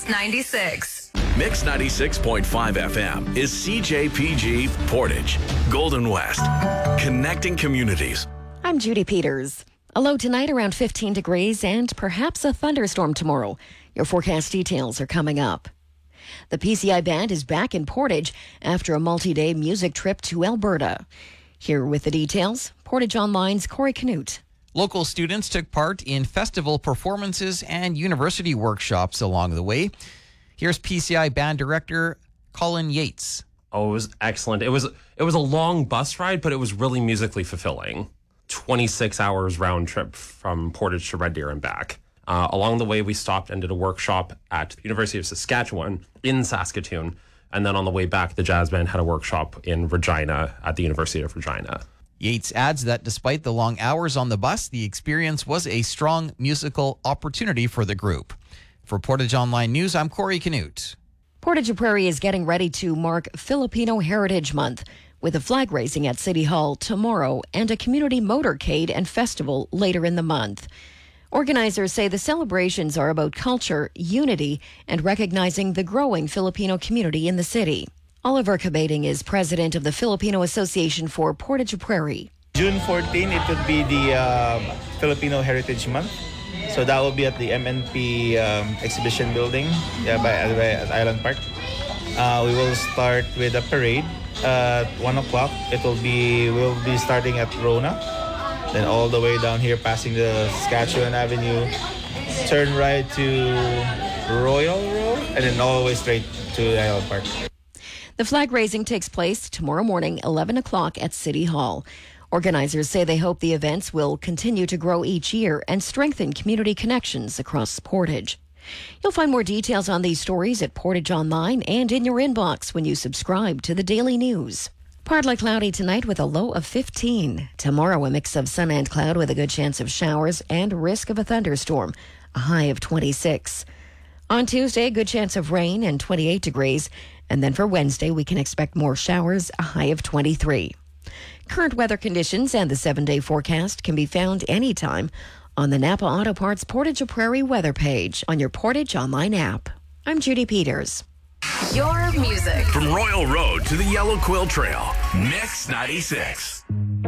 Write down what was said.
96. Mix 96.5 FM is CJPG Portage, Golden West, connecting communities. I'm Judy Peters. A low tonight around 15 degrees and perhaps a thunderstorm tomorrow. Your forecast details are coming up. The PCI Band is back in Portage after a multi-day music trip to Alberta. Here with the details, Portage Online's Corey Canute. Local students took part in festival performances and university workshops along the way. Here's PCI Band Director Colin Yates. Oh, it was excellent. It was a long bus ride, but it was really musically fulfilling. 26 hours round trip from Portage to Red Deer and back. Along the way, we stopped and did a workshop at the University of Saskatchewan in Saskatoon. And then on the way back, the jazz band had a workshop in Regina at the University of Regina. Yates adds that despite the long hours on the bus, the experience was a strong musical opportunity for the group. For Portage Online News, I'm Corey Canute. Portage Prairie is getting ready to mark Filipino Heritage Month with a flag raising at City Hall tomorrow and a community motorcade and festival later in the month. Organizers say the celebrations are about culture, unity, and recognizing the growing Filipino community in the city. Oliver Cabading is president of the Filipino Association for Portage Prairie. June 14, it would be the Filipino Heritage Month. So that will be at the MNP exhibition building at Island Park. We will start with a parade at 1 o'clock. We'll be starting at Rona, then all the way down here, passing the Saskatchewan Avenue, turn right to Royal Road, and then all the way straight to Island Park. The flag raising takes place tomorrow morning, 11 o'clock at City Hall. Organizers say they hope the events will continue to grow each year and strengthen community connections across Portage. You'll find more details on these stories at Portage Online and in your inbox when you subscribe to the Daily News. Partly cloudy tonight with a low of 15. Tomorrow, a mix of sun and cloud with a good chance of showers and risk of a thunderstorm, a high of 26. On Tuesday, a good chance of rain and 28 degrees. And then for Wednesday, we can expect more showers, a high of 23. Current weather conditions and the 7-day forecast can be found anytime on the Napa Auto Parts Portage Prairie weather page on your Portage Online app. I'm Judy Peters. Your music. From Royal Road to the Yellow Quill Trail, Mix 96.